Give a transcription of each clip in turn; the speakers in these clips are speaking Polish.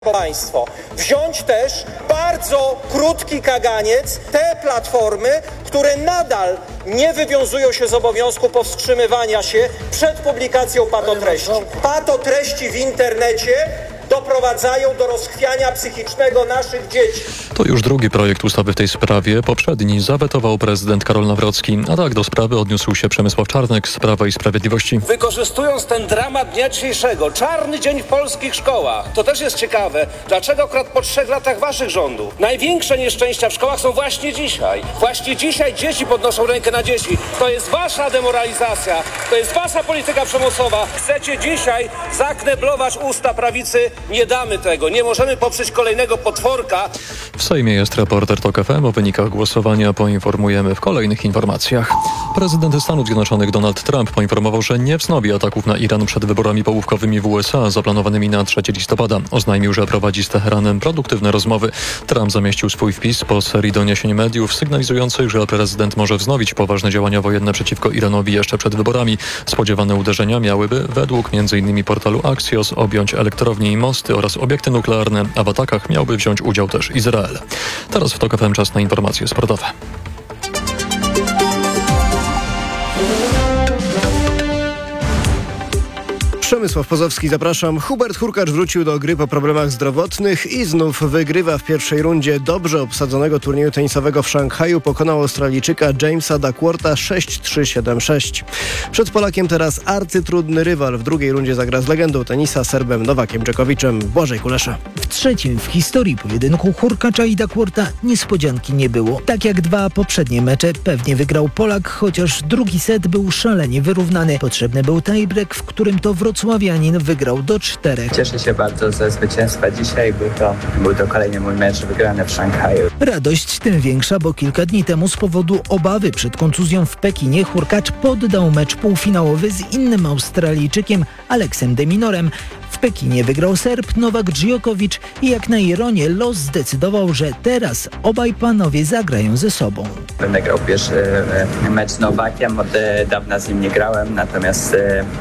Państwo, wziąć też bardzo krótki kaganiec te platformy, które nadal nie wywiązują się z obowiązku powstrzymywania się przed publikacją patotreści. Patotreści w internecie doprowadzają do rozchwiania psychicznego naszych dzieci. To już drugi projekt ustawy w tej sprawie. Poprzedni zawetował prezydent Karol Nawrocki, a tak do sprawy odniósł się Przemysław Czarnek z Prawa i Sprawiedliwości. Wykorzystując ten dramat dnia dzisiejszego, czarny dzień w polskich szkołach, to też jest ciekawe, dlaczego akurat po 3 latach waszych rządów największe nieszczęścia w szkołach są właśnie dzisiaj. Właśnie dzisiaj dzieci podnoszą rękę na dzieci. To jest wasza demoralizacja, to jest wasza polityka przemocowa. Chcecie dzisiaj zakneblować usta prawicy. Nie damy tego. Nie możemy poprzeć kolejnego potworka. W Sejmie jest reporter TOK FM. O wynikach głosowania poinformujemy w kolejnych informacjach. Prezydent Stanów Zjednoczonych Donald Trump poinformował, że nie wznowi ataków na Iran przed wyborami połówkowymi w USA zaplanowanymi na 3 listopada. Oznajmił, że prowadzi z Teheranem produktywne rozmowy. Trump zamieścił swój wpis po serii doniesień mediów sygnalizujących, że prezydent może wznowić poważne działania wojenne przeciwko Iranowi jeszcze przed wyborami. Spodziewane uderzenia miałyby, według m.in. portalu Axios, objąć elektrownie i mosty oraz obiekty nuklearne, a w atakach miałby wziąć udział też Izrael. Teraz w TOK FM czas na informacje sportowe. Przemysław Pozowski, zapraszam. Hubert Hurkacz wrócił do gry po problemach zdrowotnych i znów wygrywa w pierwszej rundzie dobrze obsadzonego turnieju tenisowego w Szanghaju. Pokonał Australijczyka Jamesa Duckwortha 6-3, 7-6. Przed Polakiem teraz arcytrudny rywal. W drugiej rundzie zagra z legendą tenisa Serbem Nowakiem Dżokowiczem. Błażej Kulesza. W trzecim w historii pojedynku Hurkacza i Duckwortha niespodzianki nie było. Tak jak 2 poprzednie mecze pewnie wygrał Polak, chociaż drugi set był szalenie wyrównany. Potrzebny był tiebreak, w którym to wrocławianin wygrał do 4. Cieszę się bardzo ze zwycięstwa dzisiaj. Był to kolejny mój mecz wygrany w Szanghaju. Radość tym większa, bo kilka dni temu z powodu obawy przed kontuzją w Pekinie Hurkacz poddał mecz półfinałowy z innym Australijczykiem Aleksem de Minorem. W Pekinie wygrał Serb Nowak Dżokowicz i jak na ironię los zdecydował, że teraz obaj panowie zagrają ze sobą. Będę grał pierwszy mecz z Nowakiem, od dawna z nim nie grałem, natomiast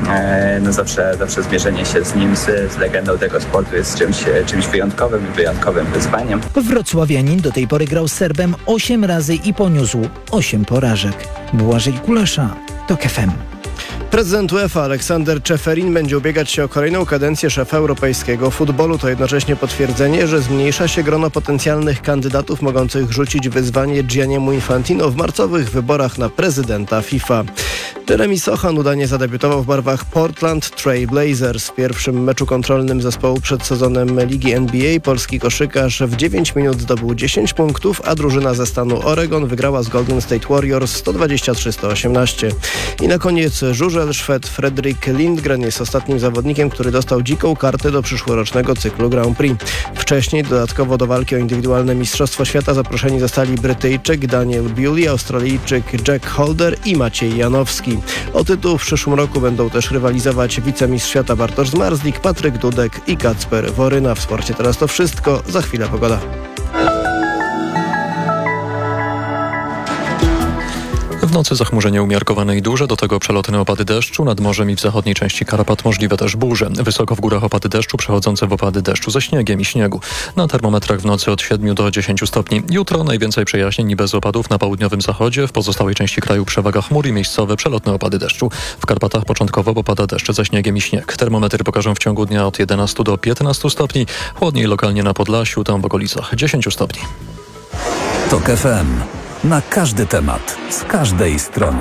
zawsze zmierzenie się z nim, z legendą tego sportu jest czymś wyjątkowym i wyjątkowym wyzwaniem. Wrocławianin do tej pory grał z Serbem 8 razy i poniósł 8 porażek. Błażej Kulesza, TOK FM. Prezydent UEFA Aleksander Czeferin będzie ubiegać się o kolejną kadencję szefa europejskiego futbolu. To jednocześnie potwierdzenie, że zmniejsza się grono potencjalnych kandydatów mogących rzucić wyzwanie Gianniemu Infantino w marcowych wyborach na prezydenta FIFA. Jeremy Sochan udanie zadebiutował w barwach Portland Trail Blazers. W pierwszym meczu kontrolnym zespołu przed sezonem Ligi NBA polski koszykarz w 9 minut zdobył 10 punktów, a drużyna ze stanu Oregon wygrała z Golden State Warriors 123-118. I na koniec żużel. Szwed Fredrik Lindgren jest ostatnim zawodnikiem, który dostał dziką kartę do przyszłorocznego cyklu Grand Prix. Wcześniej dodatkowo do walki o indywidualne Mistrzostwo Świata zaproszeni zostali Brytyjczyk Daniel Bewley, Australijczyk Jack Holder i Maciej Janowski. O tytuł w przyszłym roku będą też rywalizować wicemistrz świata Bartosz Zmarzlik, Patryk Dudek i Kacper Woryna. W sporcie teraz to wszystko. Za chwilę pogoda. W nocy zachmurzenie umiarkowane i duże, do tego przelotne opady deszczu, nad morzem i w zachodniej części Karpat możliwe też burze. Wysoko w górach opady deszczu przechodzące w opady deszczu ze śniegiem i śniegu. Na termometrach w nocy od 7 do 10 stopni. Jutro najwięcej przejaśnień i bez opadów na południowym zachodzie. W pozostałej części kraju przewaga chmur i miejscowe przelotne opady deszczu. W Karpatach początkowo opada deszcz ze śniegiem i śnieg. Termometry pokażą w ciągu dnia od 11 do 15 stopni. Chłodniej lokalnie na Podlasiu, tam w okolicach 10 stopni. TOK FM. Na każdy temat, z każdej strony.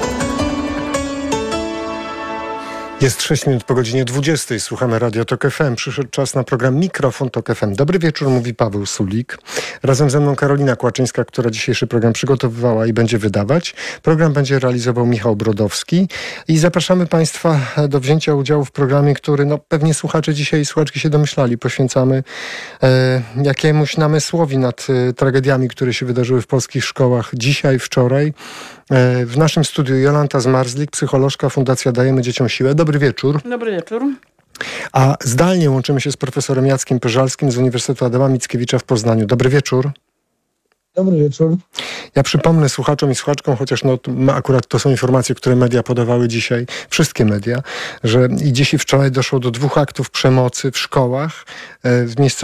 Jest 6 minut po godzinie 20. Słuchamy Radio TOK FM. Przyszedł czas na program Mikrofon TOK FM. Dobry wieczór, mówi Paweł Sulik. Razem ze mną Karolina Kłaczyńska, która dzisiejszy program przygotowywała i będzie wydawać. Program będzie realizował Michał Brodowski. I zapraszamy Państwa do wzięcia udziału w programie, który pewnie słuchacze dzisiaj i słuchaczki się domyślali. Poświęcamy jakiemuś namysłowi nad tragediami, które się wydarzyły w polskich szkołach dzisiaj, wczoraj. W naszym studiu Jolanta Zmarzlik, psycholożka, Fundacja Dajemy Dzieciom Siłę. Dobry wieczór. Dobry wieczór. A zdalnie łączymy się z profesorem Jackiem Pyżalskim z Uniwersytetu Adama Mickiewicza w Poznaniu. Dobry wieczór. Dobry wieczór. Ja przypomnę słuchaczom i słuchaczkom, chociaż akurat to są informacje, które media podawały dzisiaj, wszystkie media, że i dziś i wczoraj doszło do 2 aktów przemocy w szkołach w miejscu